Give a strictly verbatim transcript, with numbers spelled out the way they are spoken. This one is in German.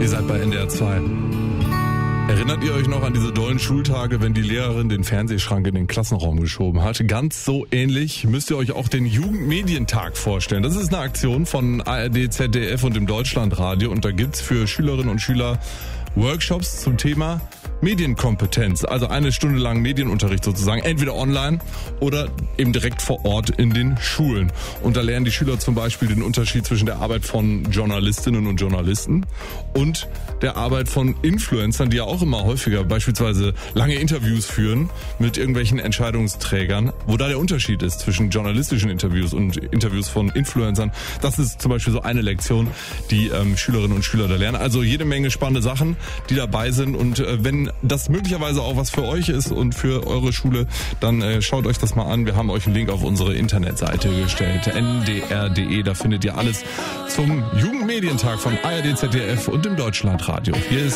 Ihr seid bei N D R zwei. Erinnert ihr euch noch an diese dollen Schultage, wenn die Lehrerin den Fernsehschrank in den Klassenraum geschoben hat? Ganz so ähnlich müsst ihr euch auch den Jugendmedientag vorstellen. Das ist eine Aktion von A R D, Z D F und dem Deutschlandradio und da gibt's für Schülerinnen und Schüler Workshops zum Thema Medienkompetenz, also eine Stunde lang Medienunterricht sozusagen, entweder online oder eben direkt vor Ort in den Schulen. Und da lernen die Schüler zum Beispiel den Unterschied zwischen der Arbeit von Journalistinnen und Journalisten und der Arbeit von Influencern, die ja auch immer häufiger beispielsweise lange Interviews führen mit irgendwelchen Entscheidungsträgern, wo da der Unterschied ist zwischen journalistischen Interviews und Interviews von Influencern. Das ist zum Beispiel so eine Lektion, die ähm, Schülerinnen und Schüler da lernen. Also jede Menge spannende Sachen, die dabei sind und äh, wenn das möglicherweise auch was für euch ist und für eure Schule, dann äh, schaut euch das mal an. Wir haben euch einen Link auf unsere Internetseite gestellt, N D R punkt D E. Da findet ihr alles zum Jugendmedientag von A R D, Z D F und dem Deutschlandradio. Hier ist